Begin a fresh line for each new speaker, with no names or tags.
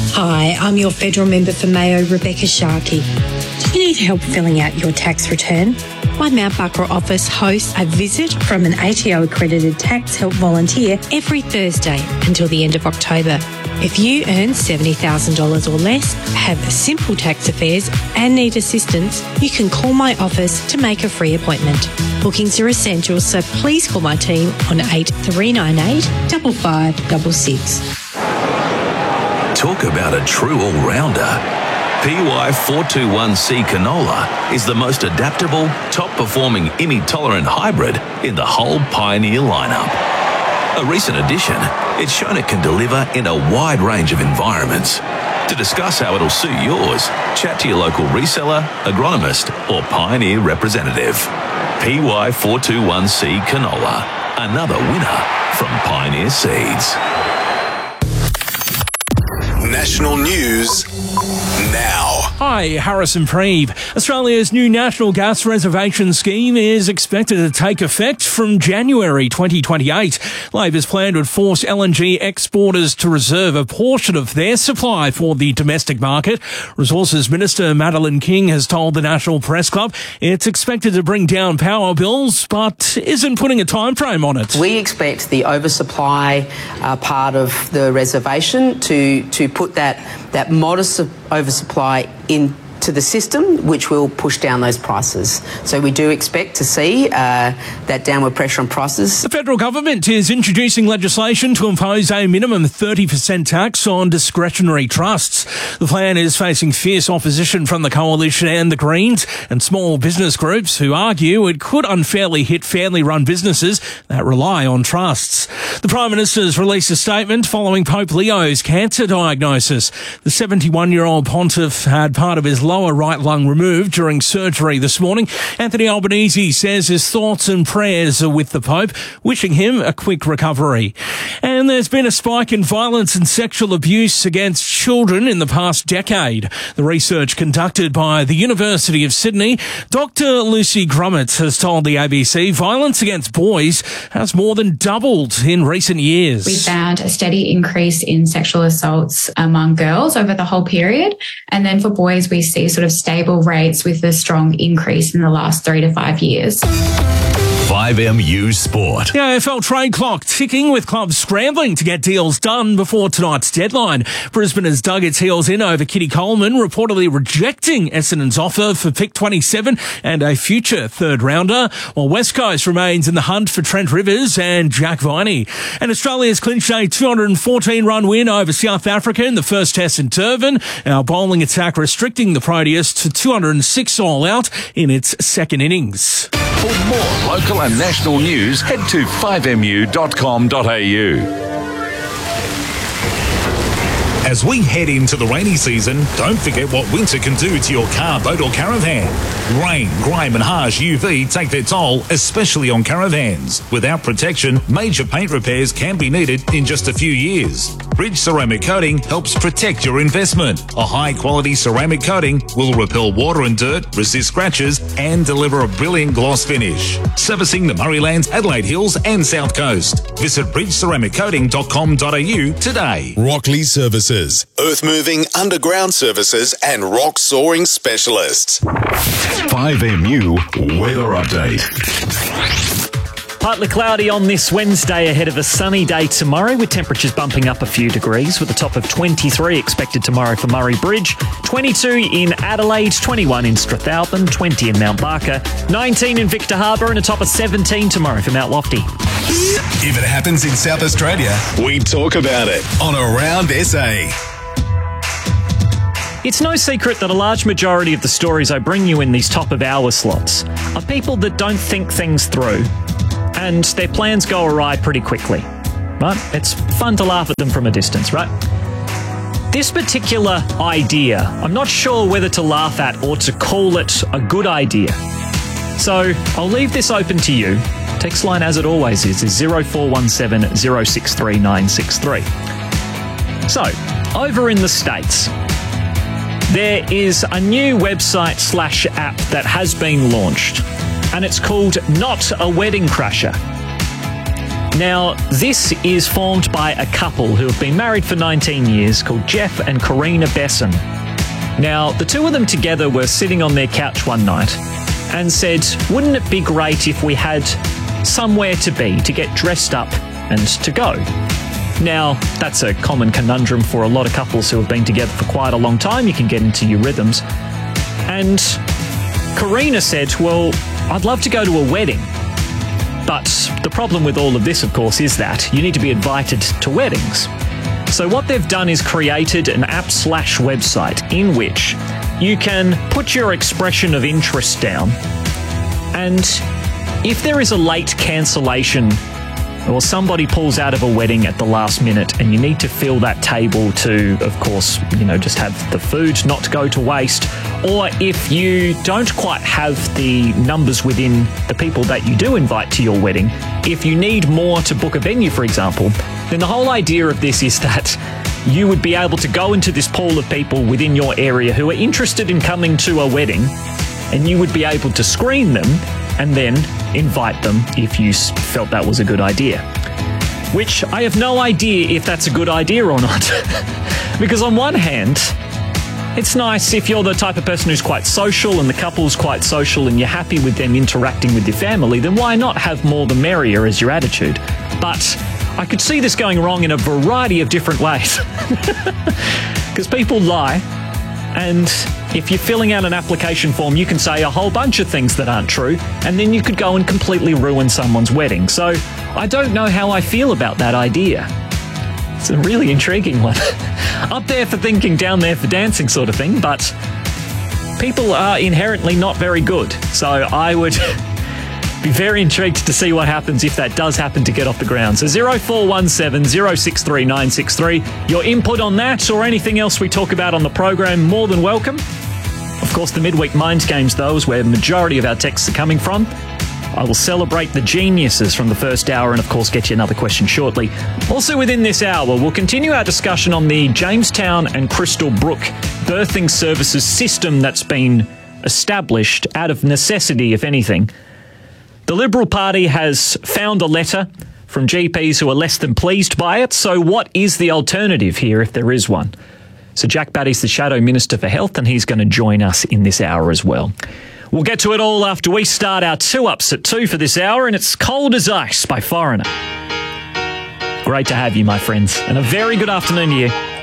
Hi, I'm your federal member for Mayo, Rebecca Sharkey. Do you need help filling out your tax return? My Mount Barker office hosts a visit from an ATO accredited tax help volunteer every Thursday until the end of October. If you earn $70,000 or less, have simple tax affairs and need assistance, you can call my office to make a free appointment. Bookings are essential, so please call my team on 8398 5566.
Talk about a true all-rounder. PY421C canola is the most adaptable, top-performing IMI-tolerant hybrid in the whole Pioneer lineup. A recent addition, it's shown it can deliver in a wide range of environments. To discuss how it'll suit yours, chat to your local reseller, agronomist or Pioneer representative. PY421C canola, another winner from Pioneer Seeds.
National news now.
Hi, Harrison Preeve. Australia's new National Gas Reservation Scheme is expected to take effect from January 2028. Labor's plan would force LNG exporters to reserve a portion of their supply for the domestic market. Resources Minister Madeleine King has told the National Press Club it's expected to bring down power bills, but isn't putting a time frame on it.
We expect the oversupply part of the reservation to put that modest oversupply into the system, which will push down those prices. So we do expect to see that downward pressure on prices.
The federal government is introducing legislation to impose a minimum 30% tax on discretionary trusts. The plan is facing fierce opposition from the Coalition and the Greens and small business groups who argue it could unfairly hit family-run businesses that rely on trusts. The Prime Minister's released a statement following Pope Leo's cancer diagnosis. The 71-year-old pontiff had part of his lower right lung removed during surgery this morning. Anthony Albanese says his thoughts and prayers are with the Pope, wishing him a quick recovery. And there's been a spike in violence and sexual abuse against children in the past decade. The research conducted by the University of Sydney, Dr. Lucy Grummet has told the ABC violence against boys has more than doubled in recent years.
We found a steady increase in sexual assaults among girls over the whole period. And then for boys, we see sort of stable rates with a strong increase in the last 3 to 5 years.
5MU Sport.
The AFL trade clock ticking with clubs scrambling to get deals done before tonight's deadline. Brisbane has dug its heels in over Kitty Coleman, reportedly rejecting Essendon's offer for pick 27 and a future third rounder, while West Coast remains in the hunt for Trent Rivers and Jack Viney. And Australia's clinched a 214-run win over South Africa in the first test in Durban. Our bowling attack restricting the Proteas to 206 all out in its second innings.
For more local and national news, head to 5mu.com.au.
As we head into the rainy season, don't forget what winter can do to your car, boat or caravan. Rain, grime and harsh UV take their toll, especially on caravans. Without protection, major paint repairs can be needed in just a few years. Bridge Ceramic Coating helps protect your investment. A high-quality ceramic coating will repel water and dirt, resist scratches and deliver a brilliant gloss finish. Servicing the Murraylands, Adelaide Hills and South Coast. Visit bridgeceramiccoating.com.au today.
Rockley Services, earth-moving, underground services and rock soaring specialists.
5MU Weather Update.
Partly cloudy on this Wednesday ahead of a sunny day tomorrow, with temperatures bumping up a few degrees, with a top of 23 expected tomorrow for Murray Bridge, 22 in Adelaide, 21 in Strathalbyn, 20 in Mount Barker, 19 in Victor Harbour and a top of 17 tomorrow for Mount Lofty.
If it happens in South Australia, we talk about it on Around SA.
It's no secret that a large majority of the stories I bring you in these top of hour slots are people that don't think things through, and their plans go awry pretty quickly. But it's fun to laugh at them from a distance, right? This particular idea, I'm not sure whether to laugh at or to call it a good idea. So I'll leave this open to you. Text line, as it always is 0417 063 963. So, over in the States, there is a new website/app that has been launched, and it's called Not a Wedding Crasher. Now, this is formed by a couple who have been married for 19 years called Jeff and Karina Besson. Now, the two of them together were sitting on their couch one night and said, wouldn't it be great if we had somewhere to be, to get dressed up and to go? Now, that's a common conundrum for a lot of couples who have been together for quite a long time. You can get into your rhythms. And Karina said, well, I'd love to go to a wedding. But the problem with all of this, of course, is that you need to be invited to weddings. So what they've done is created an app/website in which you can put your expression of interest down, and if there is a late cancellation or somebody pulls out of a wedding at the last minute and you need to fill that table to, of course, just have the food not go to waste, or if you don't quite have the numbers within the people that you do invite to your wedding, if you need more to book a venue, for example, then the whole idea of this is that you would be able to go into this pool of people within your area who are interested in coming to a wedding, and you would be able to screen them and then invite them if you felt that was a good idea. Which I have no idea if that's a good idea or not. Because on one hand, it's nice if you're the type of person who's quite social and the couple's quite social and you're happy with them interacting with your family, then why not have more the merrier as your attitude? But I could see this going wrong in a variety of different ways. Because people lie, and if you're filling out an application form, you can say a whole bunch of things that aren't true, and then you could go and completely ruin someone's wedding. So I don't know how I feel about that idea. It's a really intriguing one. Up there for thinking, down there for dancing sort of thing, but people are inherently not very good. So I would be very intrigued to see what happens if that does happen to get off the ground. So 0417 063 963. Your input on that or anything else we talk about on the program, more than welcome. Of course, the midweek Mind Games, though, is where the majority of our texts are coming from. I will celebrate the geniuses from the first hour and, of course, get you another question shortly. Also within this hour, we'll continue our discussion on the Jamestown and Crystal Brook birthing services system that's been established out of necessity, if anything. The Liberal Party has found a letter from GPs who are less than pleased by it. So what is the alternative here, if there is one? So Jack Batty's the Shadow Minister for Health, and he's going to join us in this hour as well. We'll get to it all after we start our 2-ups at 2 for this hour, and it's Cold as Ice by Foreigner. Great to have you, my friends, and a very good afternoon to you.